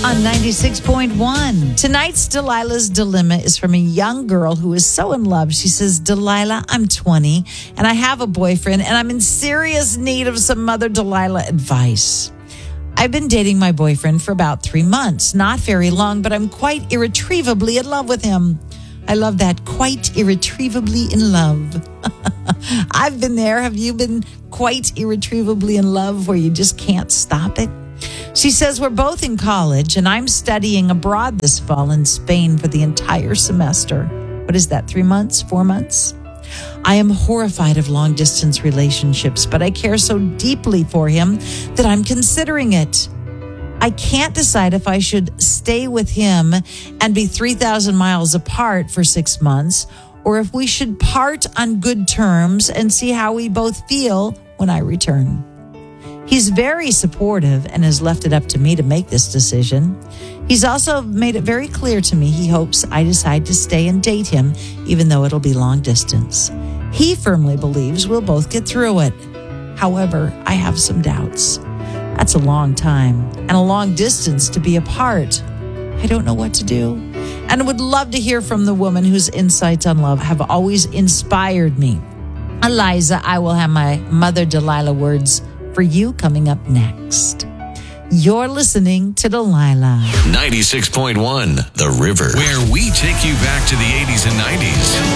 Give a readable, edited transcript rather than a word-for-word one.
on 96.1. Tonight's Delilah's Dilemma is from a young girl who is so in love. She says, Delilah, I'm 20 and I have a boyfriend and I'm in serious need of some Mother Delilah advice. I've been dating my boyfriend for about 3 months. Not very long, but I'm quite irretrievably in love with him. I love that, quite irretrievably in love. I've been there. Have you been quite irretrievably in love where you just can't stop it? She says we're both in college and I'm studying abroad this fall in Spain for the entire semester. What is that, 3 months, 4 months? I am horrified of long-distance relationships, but I care so deeply for him that I'm considering it. I can't decide if I should stay with him and be 3,000 miles apart for 6 months, or if we should part on good terms and see how we both feel when I return. He's very supportive and has left it up to me to make this decision. He's also made it very clear to me he hopes I decide to stay and date him, even though it'll be long distance. He firmly believes we'll both get through it. However, I have some doubts. That's a long time and a long distance to be apart. I don't know what to do, and would love to hear from the woman whose insights on love have always inspired me. Eliza, I will have my Mother Delilah words for you coming up next. You're listening to Delilah. 96.1 The River, where we take you back to the 80s and 90s.